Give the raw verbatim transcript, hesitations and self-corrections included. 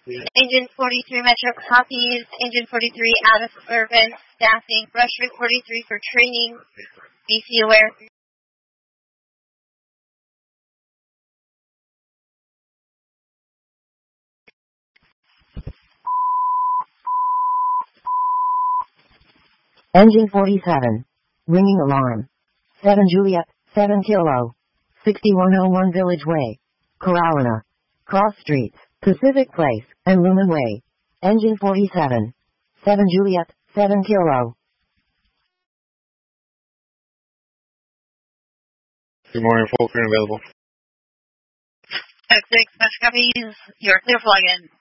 Engine forty-three Metro copies. Engine forty-three out of urban staffing. Rush Route forty-three for training. B C aware. Engine forty-seven. Ringing alarm. seven Juliet, seven Kilo. sixty-one oh one Village Way. Coralina. Cross Streets, Pacific Place, and Lumen Way. Engine forty-seven. seven Juliet, seven Kilo. Good morning, Falcon available. Six, Metro copies. You're clear for login.